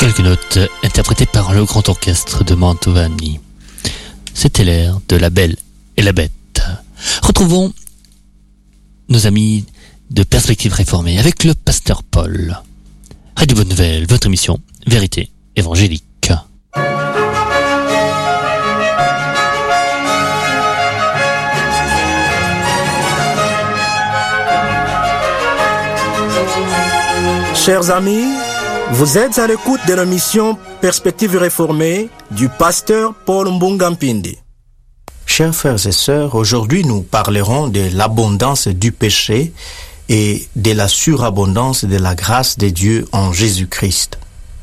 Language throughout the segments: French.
Quelques notes interprétées par le grand orchestre de Mantovani. C'était l'air de La Belle et la Bête. Retrouvons nos amis de Perspective Réformée avec le pasteur Paul. Radio Bonne Nouvelle, votre émission Vérité évangélique. Chers amis, vous êtes à l'écoute de l'émission Perspective Réformée du pasteur Paul Mbungampindi. Chers frères et sœurs, aujourd'hui nous parlerons de l'abondance du péché et de la surabondance de la grâce de Dieu en Jésus-Christ.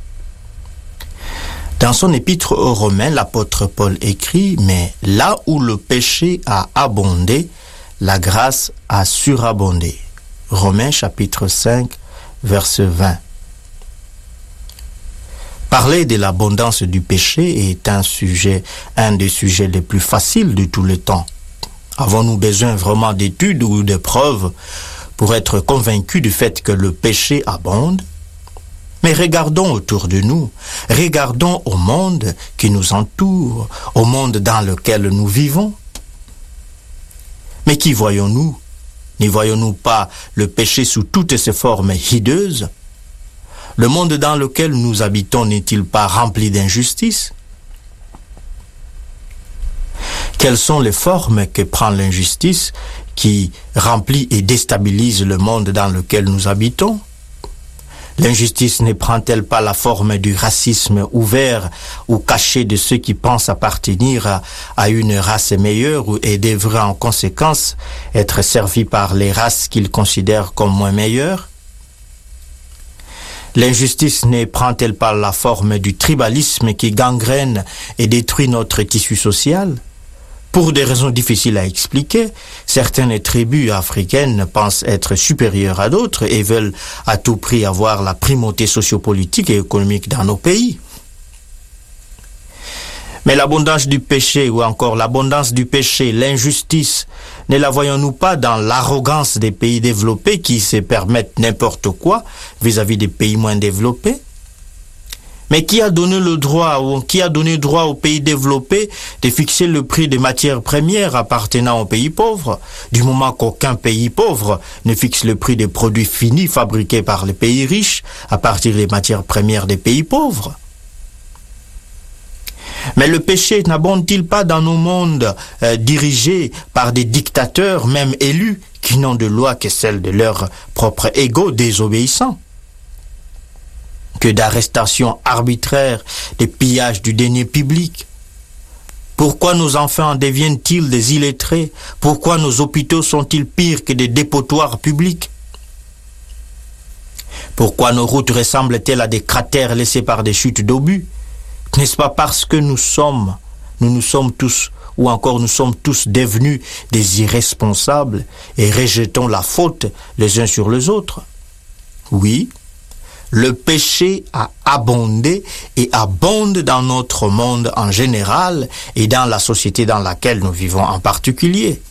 Dans son épître aux Romains, l'apôtre Paul écrit « Mais là où le péché a abondé, la grâce a surabondé. » Romains chapitre 5, verset 20. Parler de l'abondance du péché est un des sujets les plus faciles de tous les temps. Avons-nous besoin vraiment d'études ou de preuves pour être convaincus du fait que le péché abonde? Mais regardons autour de nous, regardons au monde qui nous entoure, au monde dans lequel nous vivons. Mais qui voyons-nous? N'y voyons-nous pas le péché sous toutes ses formes hideuses? Le monde dans lequel nous habitons n'est-il pas rempli d'injustice? Quelles sont les formes que prend l'injustice qui remplit et déstabilise le monde dans lequel nous habitons? L'injustice ne prend-elle pas la forme du racisme ouvert ou caché de ceux qui pensent appartenir à une race meilleure et devraient en conséquence être servis par les races qu'ils considèrent comme moins meilleures? L'injustice ne prend-elle pas la forme du tribalisme qui gangrène et détruit notre tissu social? Pour des raisons difficiles à expliquer, certaines tribus africaines pensent être supérieures à d'autres et veulent à tout prix avoir la primauté sociopolitique et économique dans nos pays. Mais l'abondance du péché, ou encore l'abondance du péché, l'injustice, ne la voyons-nous pas dans l'arrogance des pays développés qui se permettent n'importe quoi vis-à-vis des pays moins développés? Mais qui a donné droit aux pays développés de fixer le prix des matières premières appartenant aux pays pauvres, du moment qu'aucun pays pauvre ne fixe le prix des produits finis fabriqués par les pays riches à partir des matières premières des pays pauvres? Mais le péché n'abonde-t-il pas dans nos mondes dirigés par des dictateurs, même élus, qui n'ont de loi que celle de leur propre ego désobéissant? Que d'arrestations arbitraires, des pillages du denier public? Pourquoi nos enfants deviennent-ils des illettrés? Pourquoi nos hôpitaux sont-ils pires que des dépotoirs publics? Pourquoi nos routes ressemblent-elles à des cratères laissés par des chutes d'obus? N'est-ce pas parce que nous sommes tous devenus des irresponsables et rejetons la faute les uns sur les autres? Oui, le péché a abondé et abonde dans notre monde en général et dans la société dans laquelle nous vivons en particulier.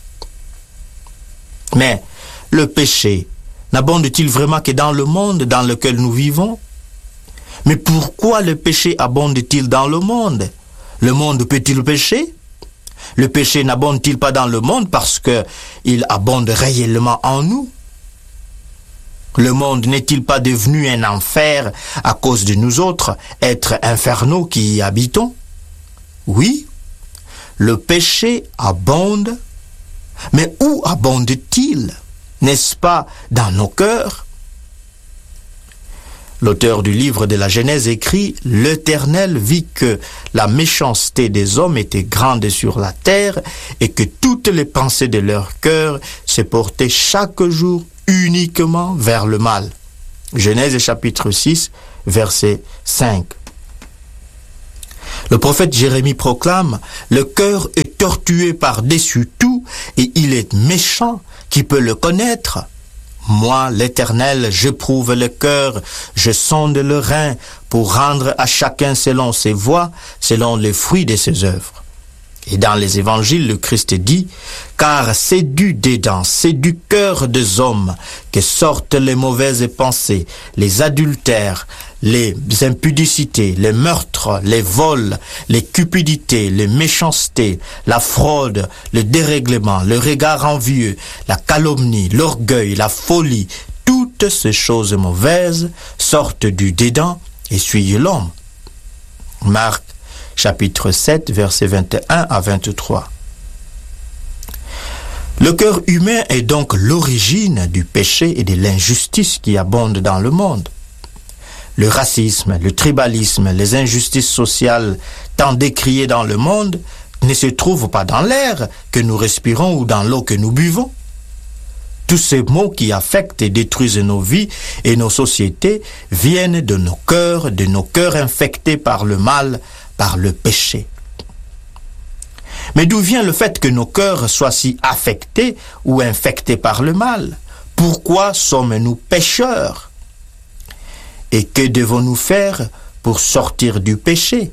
Mais le péché n'abonde-t-il vraiment que dans le monde dans lequel nous vivons? Mais pourquoi le péché abonde-t-il dans le monde? Le monde peut-il pécher? Le péché n'abonde-t-il pas dans le monde parce qu'il abonde réellement en nous? Le monde n'est-il pas devenu un enfer à cause de nous autres, êtres infernaux qui y habitons? Oui, le péché abonde, mais où abonde-t-il? N'est-ce pas dans nos cœurs? L'auteur du livre de la Genèse écrit « L'Éternel vit que la méchanceté des hommes était grande sur la terre et que toutes les pensées de leur cœur se portaient chaque jour uniquement vers le mal. » Genèse chapitre 6, verset 5. Le prophète Jérémie proclame « Le cœur est tortué par-dessus tout et il est méchant, qui peut le connaître ? Moi, l'Éternel, j'éprouve le cœur, je sonde le rein pour rendre à chacun selon ses voies, selon les fruits de ses œuvres. » Et dans les évangiles, le Christ dit « Car c'est du dédain, c'est du cœur des hommes que sortent les mauvaises pensées, les adultères, les impudicités, les meurtres, les vols, les cupidités, les méchancetés, la fraude, le dérèglement, le regard envieux, la calomnie, l'orgueil, la folie, toutes ces choses mauvaises sortent du dédain et suivent l'homme. Marc chapitre 7, versets 21 à 23. Le cœur humain est donc l'origine du péché et de l'injustice qui abondent dans le monde. Le racisme, le tribalisme, les injustices sociales tant décriées dans le monde ne se trouvent pas dans l'air que nous respirons ou dans l'eau que nous buvons. Tous ces maux qui affectent et détruisent nos vies et nos sociétés viennent de nos cœurs infectés par le mal, par le péché. Mais d'où vient le fait que nos cœurs soient si affectés ou infectés par le mal? Pourquoi sommes-nous pécheurs? Et que devons-nous faire pour sortir du péché?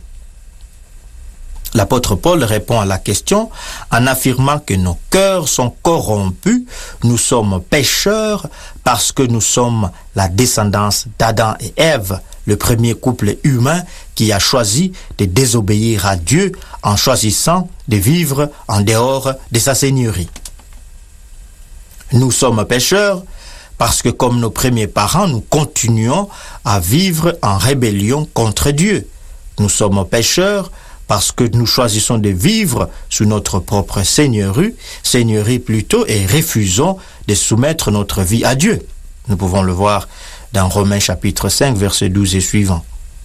L'apôtre Paul répond à la question en affirmant que nos cœurs sont corrompus, nous sommes pécheurs parce que nous sommes la descendance d'Adam et Ève, le premier couple humain qui a choisi de désobéir à Dieu en choisissant de vivre en dehors de sa seigneurie. Nous sommes pécheurs parce que comme nos premiers parents, nous continuons à vivre en rébellion contre Dieu. Nous sommes pécheurs parce que nous choisissons de vivre sous notre propre seigneurie plutôt, et refusons de soumettre notre vie à Dieu. Nous pouvons le voir dans Romains chapitre 5, verset 12 et suivant.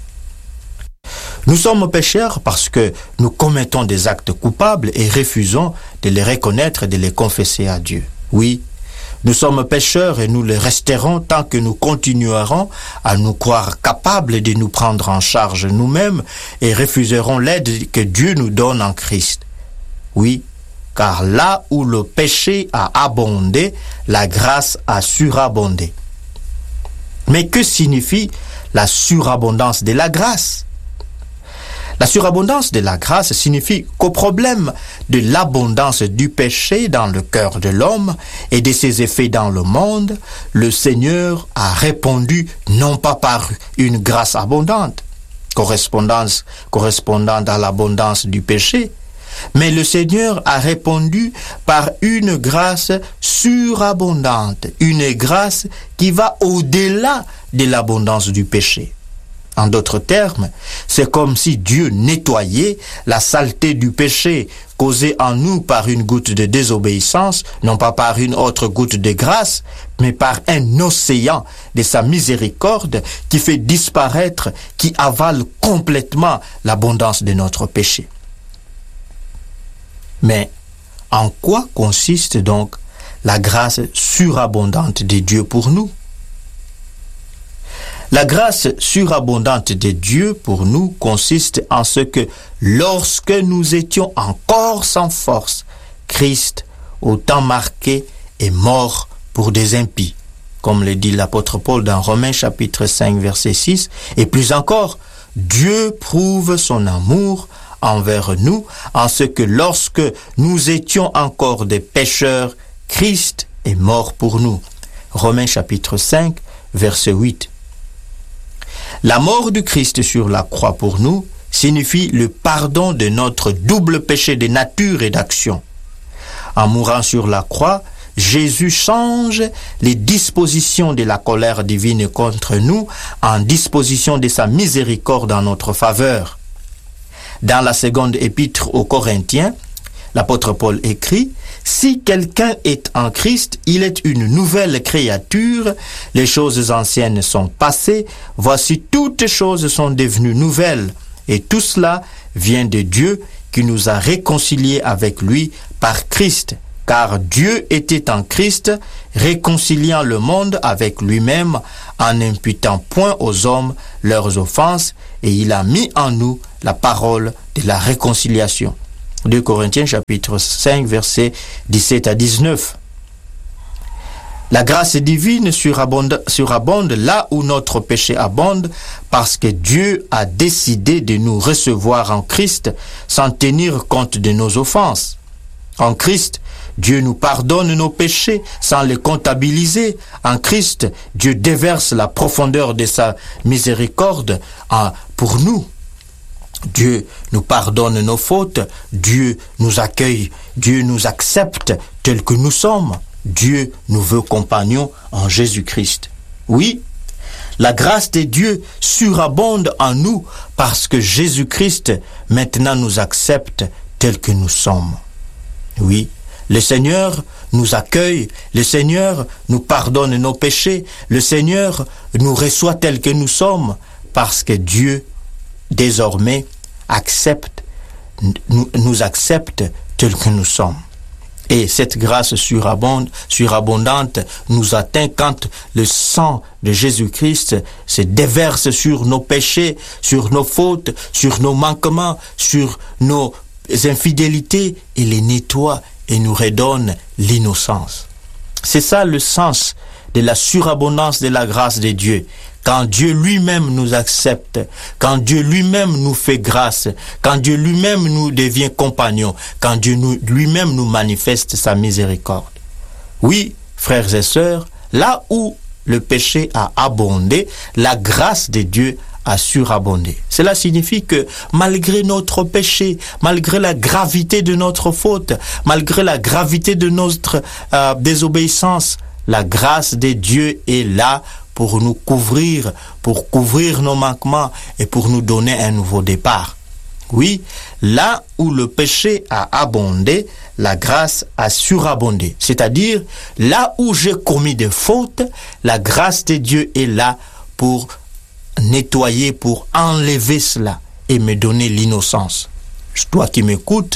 Nous sommes pécheurs parce que nous commettons des actes coupables et refusons de les reconnaître et de les confesser à Dieu. Oui, nous sommes pécheurs et nous le resterons tant que nous continuerons à nous croire capables de nous prendre en charge nous-mêmes et refuserons l'aide que Dieu nous donne en Christ. Oui, car là où le péché a abondé, la grâce a surabondé. Mais que signifie la surabondance de la grâce? La surabondance de la grâce signifie qu'au problème de l'abondance du péché dans le cœur de l'homme et de ses effets dans le monde, le Seigneur a répondu non pas par une grâce abondante, correspondant à l'abondance du péché, mais le Seigneur a répondu par une grâce surabondante, une grâce qui va au-delà de l'abondance du péché. En d'autres termes, c'est comme si Dieu nettoyait la saleté du péché causée en nous par une goutte de désobéissance, non pas par une autre goutte de grâce, mais par un océan de sa miséricorde qui fait disparaître, qui avale complètement l'abondance de notre péché. Mais en quoi consiste donc la grâce surabondante de Dieu pour nous? La grâce surabondante de Dieu pour nous consiste en ce que lorsque nous étions encore sans force, Christ, au temps marqué, est mort pour des impies, comme le dit l'apôtre Paul dans Romains chapitre 5 verset 6, et plus encore, Dieu prouve son amour envers nous en ce que lorsque nous étions encore des pécheurs, Christ est mort pour nous. Romains chapitre 5 verset 8. La mort du Christ sur la croix pour nous signifie le pardon de notre double péché de nature et d'action. En mourant sur la croix, Jésus change les dispositions de la colère divine contre nous en disposition de sa miséricorde en notre faveur. Dans la seconde épître aux Corinthiens, l'apôtre Paul écrit « Si quelqu'un est en Christ, il est une nouvelle créature, les choses anciennes sont passées, voici toutes choses sont devenues nouvelles. Et tout cela vient de Dieu qui nous a réconciliés avec lui par Christ. Car Dieu était en Christ, réconciliant le monde avec lui-même, en n'imputant point aux hommes leurs offenses, et il a mis en nous la parole de la réconciliation. » 2 Corinthiens chapitre 5 versets 17 à 19. La grâce divine surabonde là où notre péché abonde parce que Dieu a décidé de nous recevoir en Christ sans tenir compte de nos offenses. En Christ, Dieu nous pardonne nos péchés sans les comptabiliser. En Christ, Dieu déverse la profondeur de sa miséricorde pour nous. Dieu nous pardonne nos fautes, Dieu nous accueille, Dieu nous accepte tels que nous sommes. Dieu nous veut compagnons en Jésus-Christ. Oui, la grâce de Dieu surabonde en nous parce que Jésus-Christ maintenant nous accepte tels que nous sommes. Oui, le Seigneur nous accueille, le Seigneur nous pardonne nos péchés, le Seigneur nous reçoit tels que nous sommes parce que Dieu désormais nous accepte tels que nous sommes. Et cette grâce surabondante nous atteint quand le sang de Jésus-Christ se déverse sur nos péchés, sur nos fautes, sur nos manquements, sur nos infidélités et les nettoie et nous redonne l'innocence. C'est ça le sens de la surabondance de la grâce de Dieu. Quand Dieu lui-même nous accepte, quand Dieu lui-même nous fait grâce, quand Dieu lui-même nous devient compagnon, quand Dieu lui-même nous manifeste sa miséricorde. Oui, frères et sœurs, là où le péché a abondé, la grâce de Dieu a surabondé. Cela signifie que malgré notre péché, malgré la gravité de notre faute, malgré la gravité de notre désobéissance, la grâce de Dieu est là pour nous couvrir, pour couvrir nos manquements et pour nous donner un nouveau départ. Oui, là où le péché a abondé, la grâce a surabondé. C'est-à-dire, là où j'ai commis des fautes, la grâce de Dieu est là pour nettoyer, pour enlever cela et me donner l'innocence. Toi qui m'écoutes,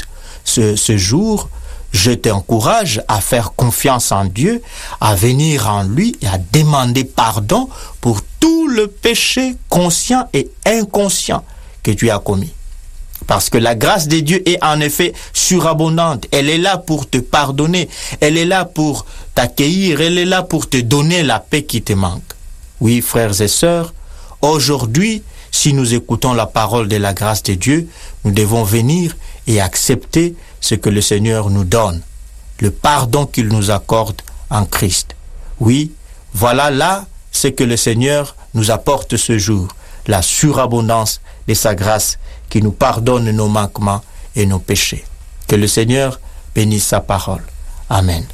ce jour, je t'encourage à faire confiance en Dieu, à venir en lui et à demander pardon pour tout le péché conscient et inconscient que tu as commis. Parce que la grâce de Dieu est en effet surabondante. Elle est là pour te pardonner. Elle est là pour t'accueillir. Elle est là pour te donner la paix qui te manque. Oui, frères et sœurs, aujourd'hui, si nous écoutons la parole de la grâce de Dieu, nous devons venir et accepter ce que le Seigneur nous donne, le pardon qu'il nous accorde en Christ. Oui, voilà là ce que le Seigneur nous apporte ce jour, la surabondance de sa grâce qui nous pardonne nos manquements et nos péchés. Que le Seigneur bénisse sa parole. Amen.